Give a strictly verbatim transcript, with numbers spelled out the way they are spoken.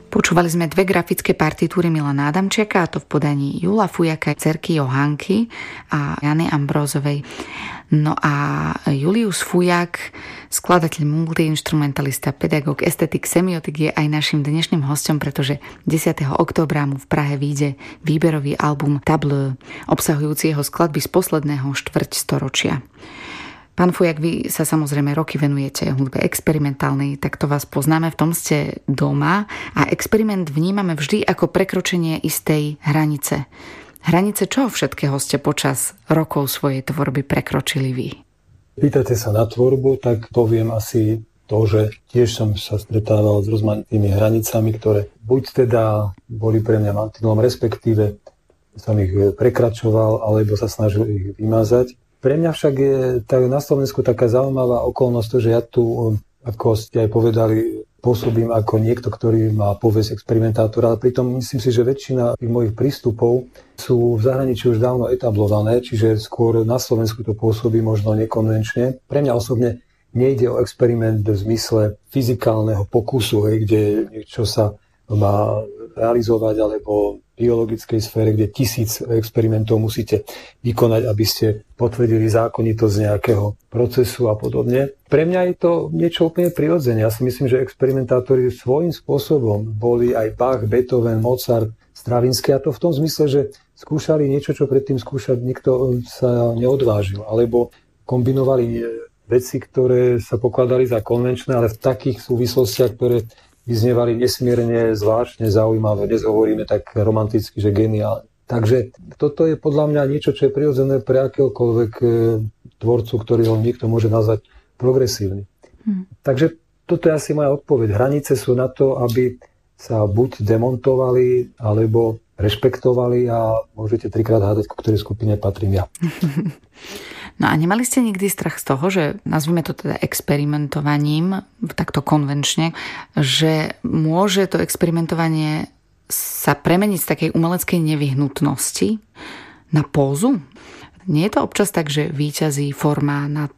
Počúvali sme dve grafické partitúry Milana Adamčiaka, a to v podaní Júla Fujaka, dcerky Johanky a Jany Ambrózovej. No a Julius Fujak, skladateľ, multiinstrumentalista, pedagóg, estetik, semiotik, je aj našim dnešným hosťom, pretože desiateho októbra mu v Prahe vyjde výberový album Tableau, obsahujúci jeho skladby z posledného štvrť storočia. Pán Fujak, vy sa samozrejme roky venujete hudbe experimentálnej, tak to vás poznáme, v tom ste doma a experiment vnímame vždy ako prekročenie istej hranice. Hranice čoho všetkého ste počas rokov svojej tvorby prekročili vy? Pýtate sa na tvorbu, tak poviem asi to, že tiež som sa stretával s rozmanitými hranicami, ktoré buď teda boli pre mňa mantinelom, respektíve som ich prekračoval, alebo sa snažil ich vymazať. Pre mňa však je tak na Slovensku taká zaujímavá okolnosť, to, že ja tu, ako ste aj povedali, pôsobím ako niekto, ktorý má povesť experimentátora, ale pritom myslím si, že väčšina tých mojich prístupov sú v zahraničí už dávno etablované, čiže skôr na Slovensku to pôsobí možno nekonvenčne. Pre mňa osobne nejde o experiment v zmysle fyzikálneho pokusu, hej, kde niečo sa má realizovať, alebo v biologickej sfére, kde tisíc experimentov musíte vykonať, aby ste potvrdili zákonitosť nejakého procesu a podobne. Pre mňa je to niečo úplne prirodzené. Ja si myslím, že experimentátori svojím spôsobom boli aj Bach, Beethoven, Mozart, Stravinsky, a to v tom zmysle, že skúšali niečo, čo predtým skúšať nikto sa neodvážil, alebo kombinovali veci, ktoré sa pokladali za konvenčné, ale v takých súvislostiach, ktoré vyznievali nesmierne zvláštne zaujímavé. Dnes hovoríme tak romanticky, že geniálne. Takže toto je podľa mňa niečo, čo je prirodzené pre akéhokoľvek tvorcu, ktorého niekto môže nazvať progresívny. Hmm. Takže toto je asi moja odpoveď. Hranice sú na to, aby sa buď demontovali, alebo rešpektovali, a môžete trikrát hádať, ku ktorej skupine patrím ja. No a nemali ste nikdy strach z toho, že nazvime to teda experimentovaním, takto konvenčne, že môže to experimentovanie sa premeniť z takej umeleckej nevyhnutnosti na pózu? Nie je to občas tak, že víťazí forma nad